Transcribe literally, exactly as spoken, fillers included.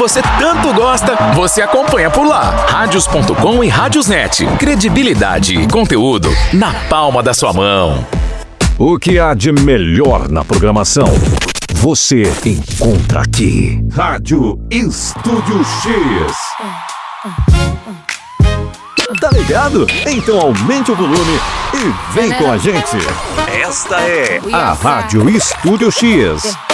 você tanto gosta, você acompanha por lá. Radios ponto com e Radiosnet. Credibilidade e conteúdo na palma da sua mão. O que há de melhor na programação, você encontra aqui. Rádio Estúdio X. Tá ligado? Então aumente o volume e vem com a gente. Esta é a Rádio Estúdio X.